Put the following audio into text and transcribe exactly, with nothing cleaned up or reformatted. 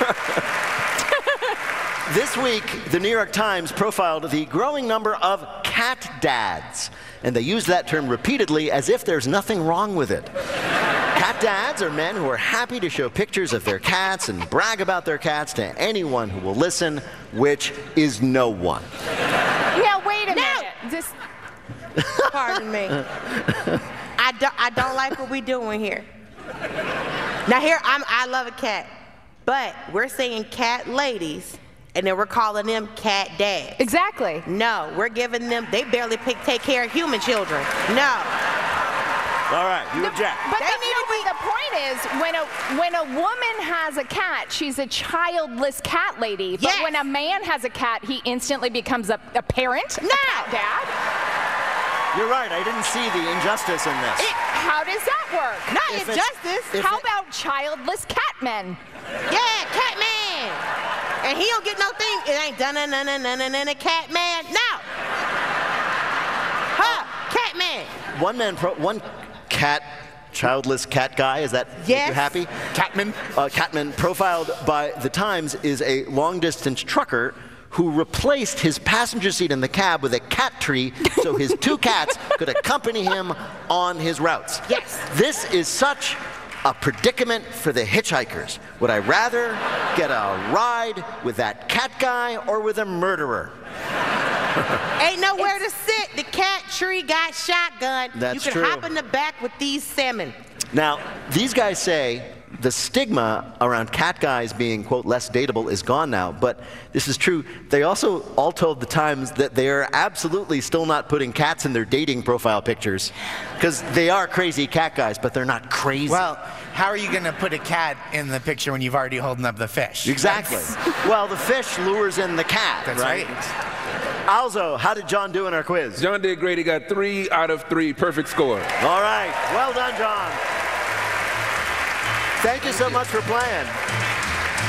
This week, the New York Times profiled the growing number of cat dads, and they used that term repeatedly as if there's nothing wrong with it. Cat dads are men who are happy to show pictures of their cats and brag about their cats to anyone who will listen, which is no one. Yeah, wait a Now, minute. This, pardon me. I don't, I don't like what we're doing here. Now here, I'm, I love a cat, but we're saying cat ladies, and then we're calling them cat dads. exactly. No, we're giving them, they barely pick, take care of human children. No. All right, you object. But, They the, need no, to but the point is, when a when a woman has a cat, she's a childless cat lady. But Yes. when a man has a cat, he instantly becomes a, a parent, No. a cat dad. You're right, I didn't see the injustice in this. It, How does that work? not If it's- injustice. if How it- about childless cat men? Yeah, cat man. And he don't get no thing. It ain't done na na na na na na cat man. No. Huh, cat man. One man, pro one cat, childless cat guy, is that make Yes. you happy? Catman? Uh, Catman, profiled by The Times, is a long-distance trucker who replaced his passenger seat in the cab with a cat tree so his two cats could accompany him on his routes. Yes. This is such a predicament for the hitchhikers. Would I rather get a ride with that cat guy or with a murderer? Ain't nowhere to sit. The cat tree got shotgun. That's you can true. hop in the back with these salmon. Now, these guys say the stigma around cat guys being, quote, less dateable is gone now, but this is true. They also all told the Times that they are absolutely still not putting cats in their dating profile pictures, because they are crazy cat guys, but they're not crazy. Well, how are you going to put a cat in the picture when you've already holding up the fish? Exactly. Well, the fish lures in the cat, That's right? right. Alzo, how did John do in our quiz? John did great. He got three out of three. Perfect score. All right. Well done, John. Thank you so much for playing.